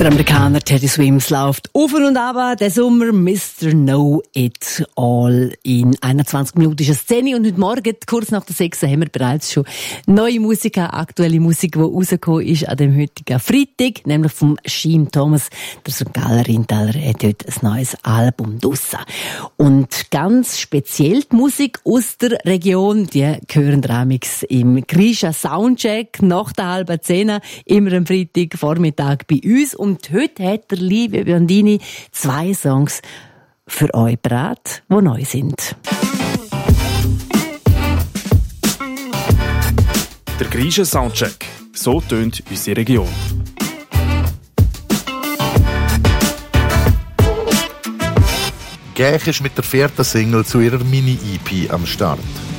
Der Amerikaner Teddy Swims läuft auf und ab, der Sommer Mr. Know It All in 21 Minuten ist Szene. Und heute Morgen, kurz nach der 6, haben wir bereits schon neue Musik, aktuelle Musik, die rausgekommen ist an dem heutigen Freitag, nämlich vom Sheem Thomas, der St. Galler Rheintaler, hat heute ein neues Album draussen. Und ganz speziell die Musik aus der Region, die hören Remix im Grisha Soundcheck nach der 9:30, immer am Freitag Vormittag bei uns. Und heute hat der liebe Biondini 2 Songs für euch bereit, die neu sind. Der Grisha Soundcheck. So tönt unsere Region. Gäch ist mit der 4. Single zu ihrer Mini-EP am Start.